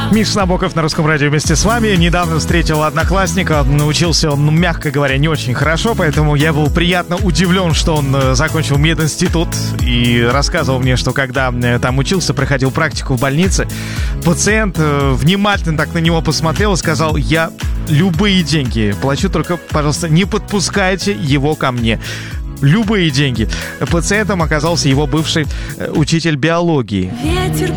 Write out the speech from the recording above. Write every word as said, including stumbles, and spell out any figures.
Миша Набоков на Русском радио вместе с вами. Недавно встретил одноклассника. Научился он, ну, мягко говоря, не очень хорошо, поэтому я был приятно удивлен, что он закончил мединститут. И рассказывал мне, что когда там учился, проходил практику в больнице, пациент внимательно так на него посмотрел и сказал: я любые деньги плачу, только, пожалуйста, не подпускайте его ко мне. Любые деньги. Пациентом оказался его бывший учитель биологии. Ветер